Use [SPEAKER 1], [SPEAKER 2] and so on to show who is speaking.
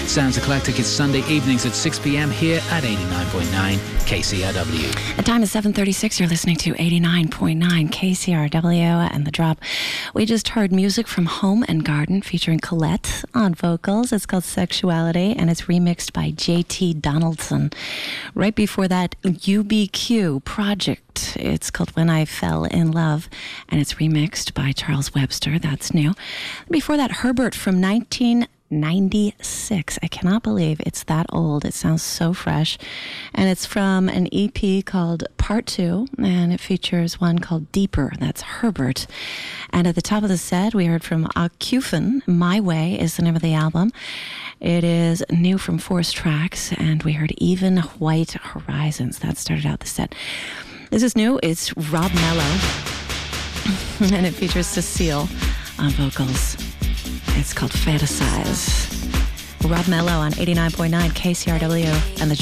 [SPEAKER 1] Sounds Eclectic. It's Sunday evenings at 6 p.m. here at 89.9 KCRW.
[SPEAKER 2] The time is 7:36. You're listening to 89.9 KCRW and The Drop. We just heard music from Home and Garden featuring Colette on vocals. It's called Sexuality, and it's remixed by J.T. Donaldson. Right before that, UBQ Project. It's called When I Fell in Love, and it's remixed by Charles Webster. That's new. Before that, Herbert from 1996. I cannot believe it's that old. It sounds so fresh. And it's from an EP called Part 2, and it features one called Deeper. That's Herbert. And at the top of the set, we heard from Acufin. My Way is the name of the album. It is new from Force Tracks, and we heard Even White Horizons. That started out the set. This is new. It's Rob Mello, and it features Cecile on vocals. It's called Fantasize. Rob Mello on 89.9 KCRW and The